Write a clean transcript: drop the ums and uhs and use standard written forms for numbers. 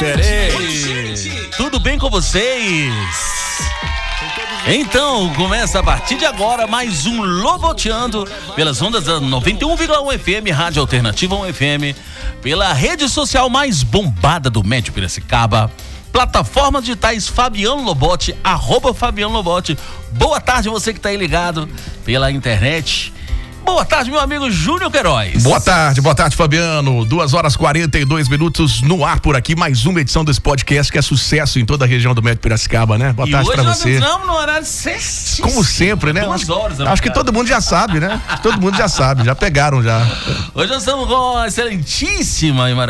diferente. Tudo bem com vocês? Então, começa a partir de agora mais um Loboteando pelas ondas da 91,1 FM, Rádio Alternativa 1 FM, pela rede social mais bombada do Médio Piracicaba, plataformas digitais Fabiano Lobote, @Fabiano Lobote. Boa tarde você que tá aí ligado pela internet. Boa tarde, meu amigo Júnior Queiroz. Boa tarde, Fabiano. 2h42 no ar por aqui, mais uma edição desse podcast que é sucesso em toda a região do Médio Piracicaba, né? Boa tarde pra você. Hoje nós estamos no horário certíssimo. Como sempre, né? 2 horas. Acho que todo mundo já sabe, né? Todo mundo já sabe, já pegaram já. Hoje nós estamos com uma excelentíssima e